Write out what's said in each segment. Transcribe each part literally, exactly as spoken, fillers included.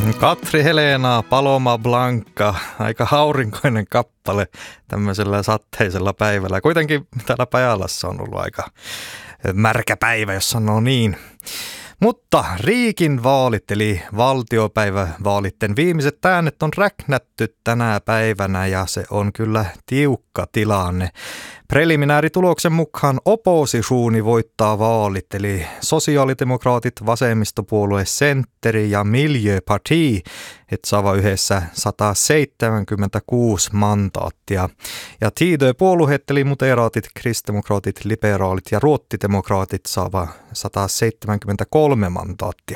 Katri Helena, Paloma Blanca, aika aurinkoinen kappale tämmöisellä sateisella päivällä. Kuitenkin täällä Pajalassa on ollut aika märkä päivä, jos sanoo niin. Mutta Riikin vaalit eli valtiopäivävaalitten viimeiset äänet on räknätty tänä päivänä ja se on kyllä tiukka tilanne. Preliminäärituloksen mukaan oppositioni voittaa vaalit eli sosiaalidemokraatit, vasemmistopuolue Centeri ja Miljöparti, että saavat yhdessä sata seitsemänkymmentäkuusi mandaattia. Ja Tidöpuolueet eli muteraatit, kristdemokraatit, liberaalit ja ruottidemokraatit saavat sata seitsemänkymmentäkolme mandaattia.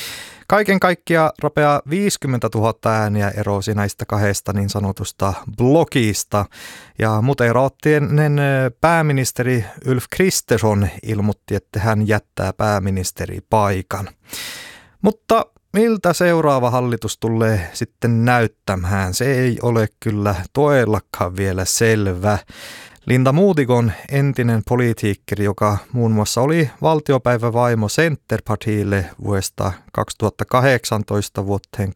Kaiken kaikkiaan rapea viisikymmentätuhatta ääniä erosi näistä kahdesta niin sanotusta blokista. Ja muteraattien pääministeri Ulf Kristersson ilmoitti, että hän jättää pääministeripaikan. Mutta miltä seuraava hallitus tulee sitten näyttämään? Se ei ole kyllä todellakaan vielä selvä. Linda Modig on entinen poliitikkeri, joka muun muassa oli valtiopäivävaimo Centerpartiille vuodesta kaksituhattakahdeksantoista vuoteen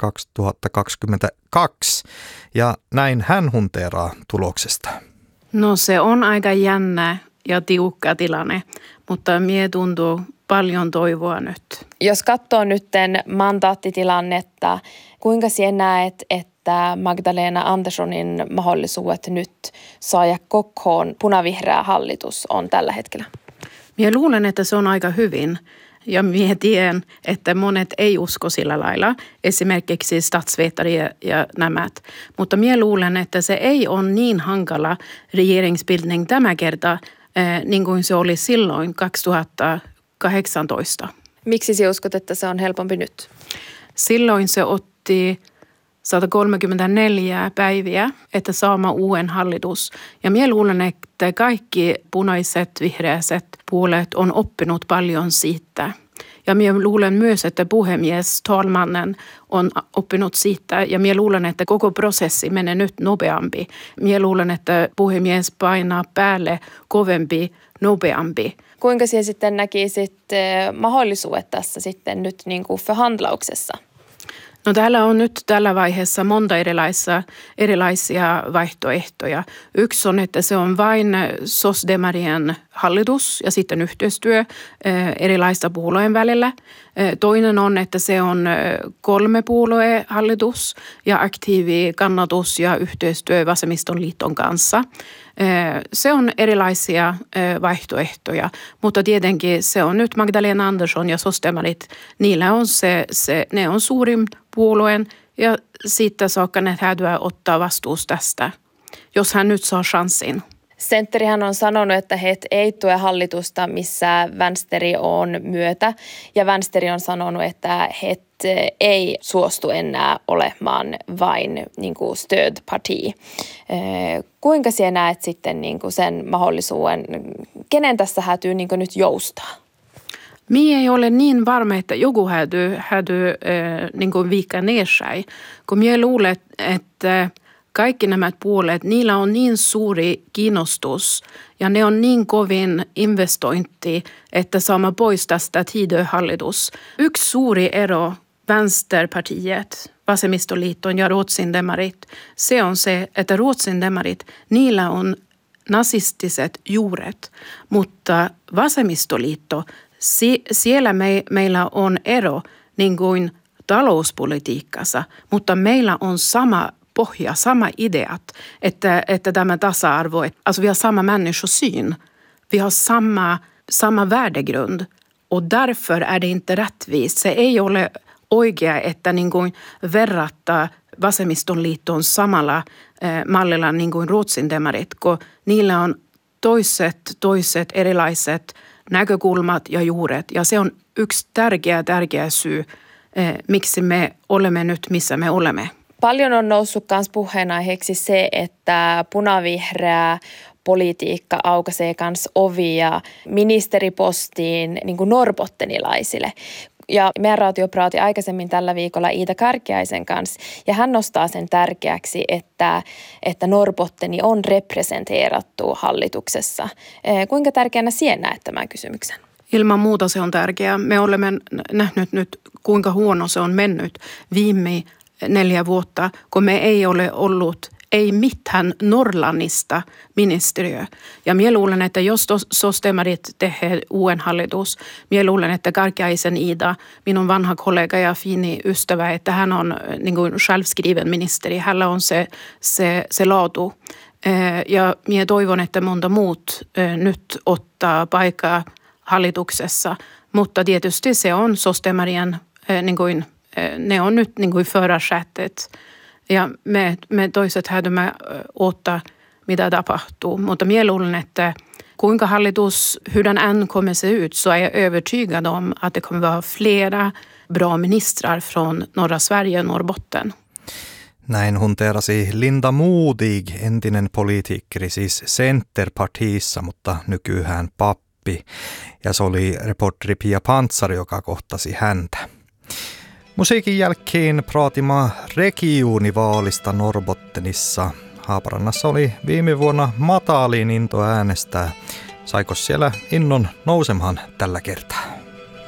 kaksituhattakaksikymmentäkaksi. Ja näin hän hunteeraa tuloksesta. No se on aika jännä ja tiukka tilanne, mutta mie tuntuu paljon toivoa nyt. Jos katsoo nyt mandaattitilannetta, kuinka sinä näet, että että Magdalena Anderssonin mahdollisuudet nyt saada kokoon punavihreä hallitus on tällä hetkellä? Minä luulen, että se on aika hyvin ja minä tiedän, että monet ei usko sillä lailla, esimerkiksi statsvetari ja nämä. Mutta minä luulen, että se ei ole niin hankala regeringsbildning tämä kerta, niin kuin se oli silloin kaksituhattakahdeksantoista. Miksi sinä uskot, että se on helpompi nyt? Silloin se otti sata kolmekymmentäneljä päiviä, että saama uuden hallitus. Ja minä luulen, että kaikki punaiset, vihreäiset puolet on oppinut paljon siitä. Ja minä luulen myös, että puhemies, talmannen on oppinut siitä. Ja minä luulen, että koko prosessi menee nyt nopeampi. Minä luulen, että puhemies painaa päälle kovempi, nopeampi. Kuinka sinä sitten näkisit mahdollisuudet tässä sitten nyt niin kuin förhandlauksessa? No täällä on nyt tällä vaiheessa monta erilaisia, erilaisia vaihtoehtoja. Yksi on, että se on vain sosdemarien hallitus ja sitten yhteistyö erilaista puolueen välillä. Toinen on, että se on kolme puolueen hallitus ja aktiivi kannatus ja yhteistyö Vasemmiston liiton kanssa. Se on erilaisia vaihtoehtoja, mutta tietenkin se on nyt Magdalena Andersson ja sosdemarit. Niillä on se, se, ne on suurin puolueen ja siitä saakka ne täytyy ottaa vastuus tästä, jos hän nyt saa chanssin. Centerihän on sanonut, että he ei tue hallitusta, missä Vänsteri on myötä. Ja Vänsteri on sanonut, että he ei suostu enää olemaan vain niin kuin stödparti. Kuinka sinä näet sitten niin kuin sen mahdollisuuden, kenen tässä hätyy niin kuin nyt joustaa? Mie ei ole niin varma, että joku hätyy, hätyy äh, niin kuin viikka neersai, kun mie luulen, että kaikki nämä puolet, niillä on niin suuri kiinnostus ja ne on niin kovin investointi, että saamme pois tästä Tidöhallitus. Yksi suuri ero Vänsterpartiet, Vasemmistoliiton ja Ruotsin-demarit, se on se, että Ruotsin-demarit, niillä on nasistiset juuret, mutta Vasemmistoliitto, siellä me, meillä on ero niin kuin talouspolitiikassa, mutta meillä on sama pohja, samma ideat, että, että tämä tasa-arvo, alltså vi har samma människosyn, vi har samma, samma värdegrund och därför är det inte rättvist. Se ei ole oikea, että niin kuin verrata Vasemmiston liiton samalla eh, mallilla niin kuin Ruotsin demarit, kun niillä on toiset, toiset erilaiset näkökulmat ja juuret ja se on yksi tärkeä, tärkeä syy, eh, miksi me olemme nyt, missä me olemme. Paljon on noussut myös puheenaiheeksi se, että punavihreä politiikka aukaisee myös ovia ministeripostiin niin kuin norbottenilaisille. Ja meidän raatio praati aikaisemmin tällä viikolla Iida Kärkiäisen kanssa, ja hän nostaa sen tärkeäksi, että, että Norrbotteni on representeerattu hallituksessa. Kuinka tärkeänä sinä näet tämän kysymyksen? Ilman muuta se on tärkeää. Me olemme nähneet nyt, kuinka huono se on mennyt viime neljä vuotta, kun me ei ole ollut ei mitään Norrlannista ministeriö. Ja minä luulen, että jos sosdemarit tekee uuden hallitus, minä luulen, että Karkiaisen Ida, minun vanha kollega ja fini ystävä, että hän on niin kuin självskriven ministeri. Hänellä on se, se, se laatu. Ja minä toivon, että monta muut nyt ottaa paikkaa hallituksessa, mutta tietysti se on sosdemarien, niin kuin, ne on nyt niin kuin förarsätet. Ja me, me toiset häädymme odottaa, mitä tapahtuu. Mutta minä luulen, että kuinka hallitus, hur den än kommer se ut, så är jag övertygad om att det kommer vara flera bra ministrar från norra Sverige och Norrbotten. Näin hunterasi Linda Modig, entinen poliitikkeri siis Centerpartiissa, mutta nykyään pappi. Ja se oli reporteri Pia Pantsari, joka kohtasi häntä. Musiikin jälkeen praatimme regionivaalista Norrbottenissa. Haaparannassa oli viime vuonna matalin into äänestää. Saiko siellä innon nousemaan tällä kertaa?